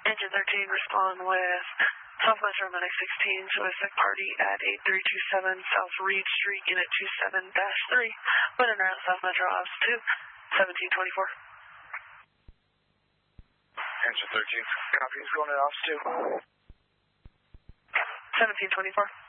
Engine 13, respond with South Metro Medic 16, suicide party at 8327 South Reed Street, Unit 27-3. When en route, South Metro Ops 2, 1724. Engine 13, copy, is going to Ops 2. 1724.